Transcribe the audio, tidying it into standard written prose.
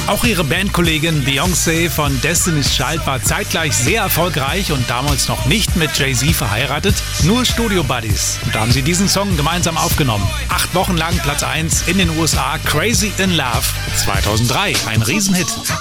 Auch ihre Bandkollegin Beyoncé von Destiny's Child war zeitgleich sehr erfolgreich und damals noch nicht mit Jay-Z verheiratet, nur Studio-Buddies. Und da haben sie diesen Song gemeinsam aufgenommen. 8 Wochen lang Platz 1 in den USA, Crazy in Love 2003, ein Riesenhit.